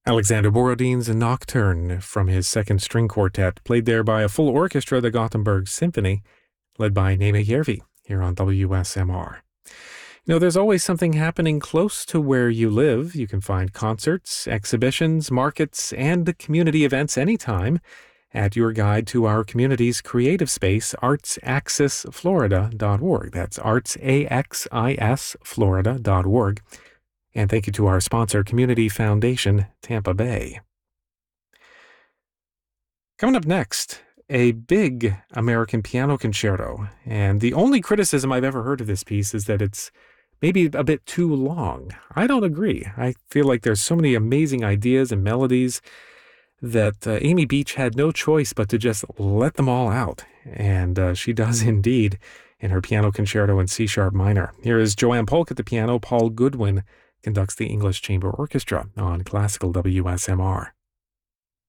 Alexander Borodin's Nocturne from his second string quartet, played there by a full orchestra, the Gothenburg Symphony, led by Neme Järvi, here on WSMR. There's always something happening close to where you live. You can find concerts, exhibitions, markets, and community events anytime at your guide to our community's creative space, artsaxisflorida.org. That's artsaxisflorida.org. And thank you to our sponsor, Community Foundation, Tampa Bay. Coming up next, a big American piano concerto. And the only criticism I've ever heard of this piece is that it's maybe a bit too long. I don't agree. I feel like there's so many amazing ideas and melodies that Amy Beach had no choice but to just let them all out. And she does indeed in her piano concerto in C-sharp minor. Here is Joanne Polk at the piano. Paul Goodwin conducts the English Chamber Orchestra on Classical WSMR.